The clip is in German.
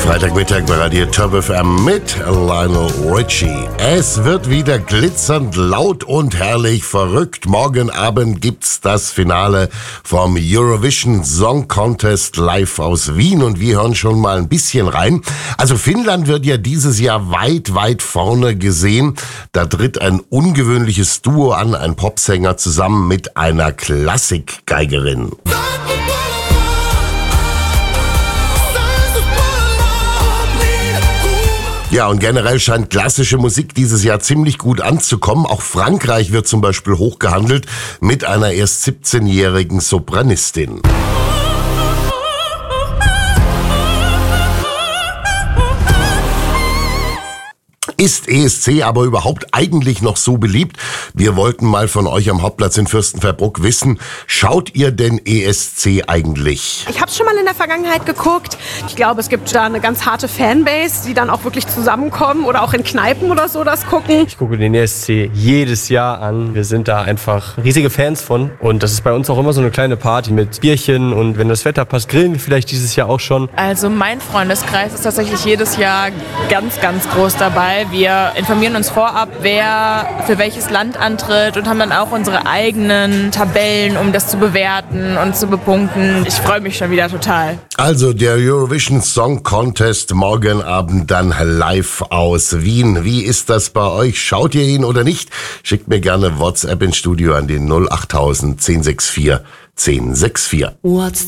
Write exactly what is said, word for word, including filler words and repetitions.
Freitagmittag bei Radio Top F M mit Lionel Richie. Es wird wieder glitzernd, laut und herrlich verrückt. Morgen Abend gibt's das Finale vom Eurovision Song Contest live aus Wien und wir hören schon mal ein bisschen rein. Also Finnland wird ja dieses Jahr weit, weit vorne gesehen. Da tritt ein ungewöhnliches Duo an, ein Popsänger zusammen mit einer Klassikgeigerin. Ja, und generell scheint klassische Musik dieses Jahr ziemlich gut anzukommen. Auch Frankreich wird zum Beispiel hochgehandelt mit einer erst siebzehnjährigen Sopranistin. Ist E S C aber überhaupt eigentlich noch so beliebt? Wir wollten mal von euch am Hauptplatz in Fürstenfeldbruck wissen, schaut ihr denn E S C eigentlich? Ich habe schon mal in der Vergangenheit geguckt. Ich glaube, es gibt da eine ganz harte Fanbase, die dann auch wirklich zusammenkommen oder auch in Kneipen oder so das gucken. Ich gucke den E S C jedes Jahr an. Wir sind da einfach riesige Fans von. Und das ist bei uns auch immer so eine kleine Party mit Bierchen. Und wenn das Wetter passt, grillen wir vielleicht dieses Jahr auch schon. Also mein Freundeskreis ist tatsächlich jedes Jahr ganz, ganz groß dabei. Wir informieren uns vorab, wer für welches Land antritt und haben dann auch unsere eigenen Tabellen, um das zu bewerten und zu bepunkten. Ich freue mich schon wieder total. Also der Eurovision Song Contest morgen Abend dann live aus Wien. Wie ist das bei euch? Schaut ihr ihn oder nicht? Schickt mir gerne WhatsApp ins Studio an den null acht null null eins null sechs vier eins null sechs vier. What's